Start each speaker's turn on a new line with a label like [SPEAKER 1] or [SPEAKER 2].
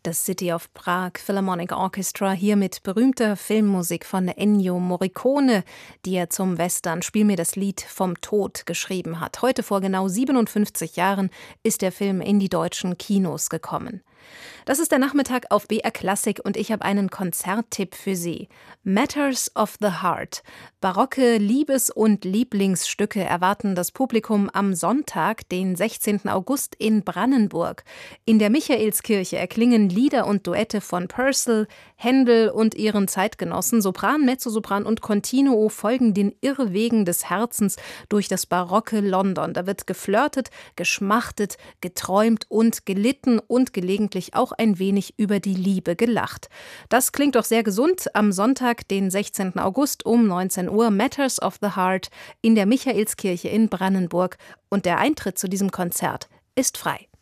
[SPEAKER 1] Das City of Prague Philharmonic Orchestra, hier mit berühmter Filmmusik von Ennio Morricone, die er zum Western Spiel mir das Lied vom Tod geschrieben hat. Heute vor genau 57 Jahren ist der Film in die deutschen Kinos gekommen. Das ist der Nachmittag auf BR Klassik und ich habe einen Konzerttipp für Sie. Matters of the Heart. Barocke Liebes- und Lieblingsstücke erwarten das Publikum am Sonntag, den 16. August in Brandenburg. In der Michaelskirche erklingen Lieder und Duette von Purcell, Händel und ihren Zeitgenossen. Sopran, Mezzosopran und Continuo folgen den Irrwegen des Herzens durch das barocke London. Da wird geflirtet, geschmachtet, geträumt und gelitten und gelegentlich auch ein wenig über die Liebe gelacht. Das klingt doch sehr gesund. Am Sonntag, den 16. August um 19 Uhr, Matters of the Heart in der Michaelskirche in Brandenburg. Und der Eintritt zu diesem Konzert ist frei.